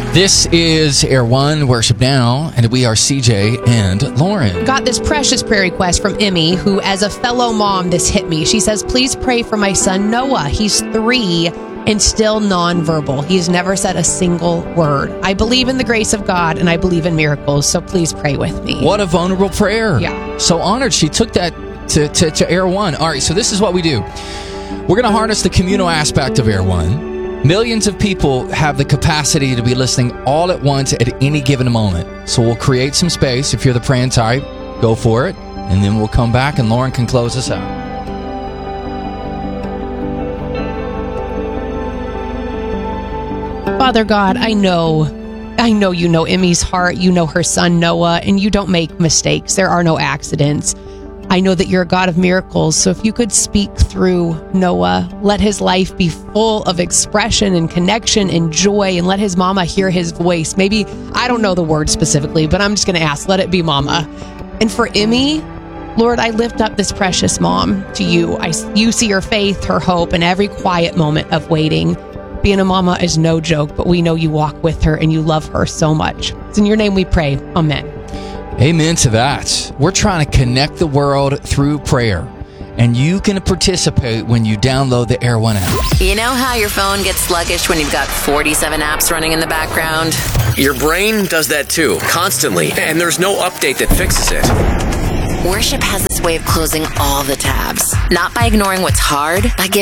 This is Air One Worship Now, and we are CJ and Lauren. Got this precious prayer request from Emmy, who, as a fellow mom, this hit me. She says, please pray for my son Noah. He's 3 and still nonverbal. He's never said a single word. I believe in the grace of God, and I believe in miracles, so please pray with me. What a vulnerable prayer. Yeah. So honored she took that to Air One. All right, so this is what we do. We're going to harness the communal aspect of Air One. Millions of people have the capacity to be listening all at once at any given moment. So we'll create some space. If you're the praying type, go for it. And then we'll come back and Lauren can close us out. Father God, I know you know Emmy's heart. You know her son Noah, and you don't make mistakes. There are no accidents. I know that you're a God of miracles, so if you could speak through Noah, let his life be full of expression and connection and joy, and let his mama hear his voice. Maybe, I don't know the word specifically, but I'm just going to ask, let it be mama. And for Emmy, Lord, I lift up this precious mom to you. You see her faith, her hope, and every quiet moment of waiting. Being a mama is no joke, but we know you walk with her and you love her so much. It's in your name we pray. Amen. Amen to that. We're trying to connect the world through prayer, and you can participate when you download the Air One app. You know how your phone gets sluggish when you've got 47 apps running in the background? Your brain does that too, constantly, and there's no update that fixes it. Worship has this way of closing all the tabs. Not by ignoring what's hard, by giving